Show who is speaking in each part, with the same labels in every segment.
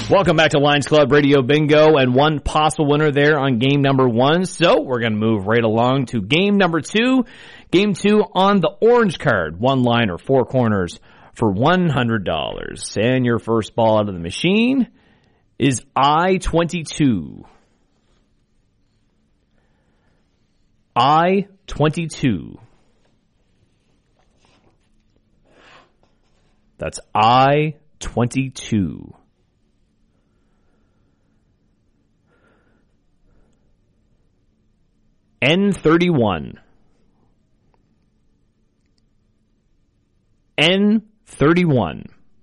Speaker 1: Welcome back to Lions Club Radio Bingo, and one possible winner there on game number 1. So we're going to move right along to game number 2. Game 2 on the orange card. 1 liner, 4 corners for $100. And your first ball out of the machine is I-22. I-22. That's I-22. N31. N31.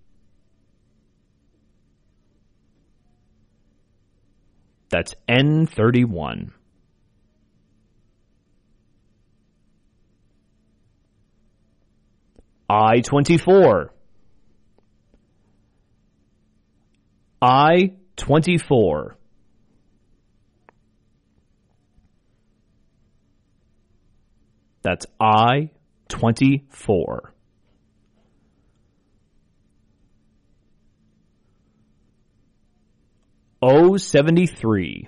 Speaker 1: That's N31. I-24. I-24. That's I-24. O-73.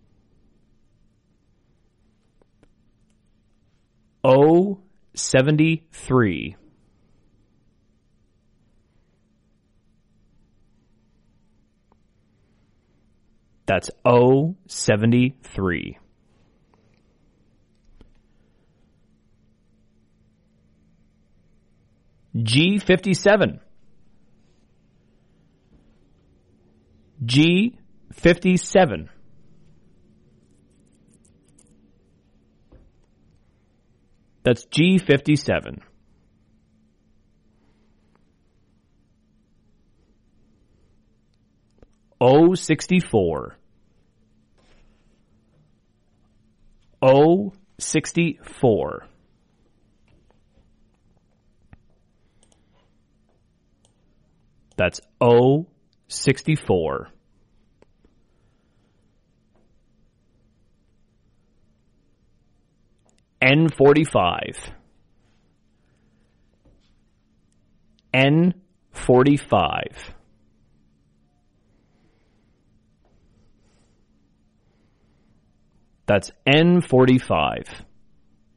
Speaker 1: O-73. That's O-73. G57. G57. That's G57. O-64. O-64. That's O-64. N45. N45. That's N45.